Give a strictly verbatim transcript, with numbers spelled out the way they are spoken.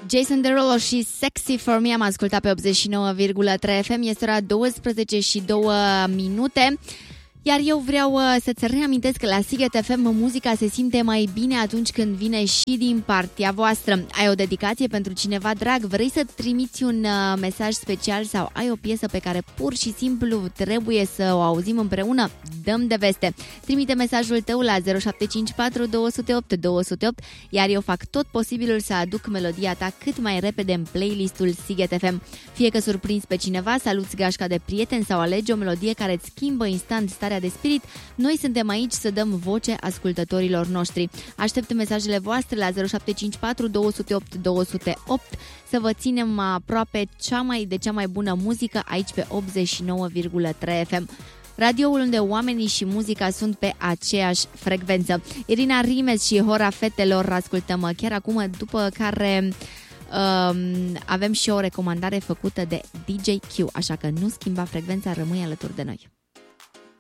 Jason Derulo și Sexy For Me am ascultat pe optzeci și nouă virgulă trei F M. Este ora douăsprezece și două minute. Iar eu vreau uh, să-ți reamintesc că la Sighet F M muzica se simte mai bine atunci când vine și din partea voastră. Ai o dedicație pentru cineva drag? Vrei să trimiți un uh, mesaj special sau ai o piesă pe care pur și simplu trebuie să o auzim împreună? Dăm de veste. Trimite mesajul tău la zero șapte cinci patru doi zero opt doi zero opt, iar eu fac tot posibilul să aduc melodia ta cât mai repede în playlistul Sighet F M. Fie că surprinzi pe cineva, saluți gașca de prieten sau alegi o melodie care îți schimbă instant starea de spirit, noi suntem aici să dăm voce ascultătorilor noștri. Aștept mesajele voastre la zero șapte cinci patru doi zero opt doi zero opt să vă ținem aproape cea mai de cea mai bună muzică aici pe optzeci și nouă virgulă trei F M. Radioul unde oamenii și muzica sunt pe aceeași frecvență. Irina Rimes și Hora Fetelor ascultăm chiar acum, după care um, avem și o recomandare făcută de D J Q, așa că nu schimba frecvența, rămâi alături de noi.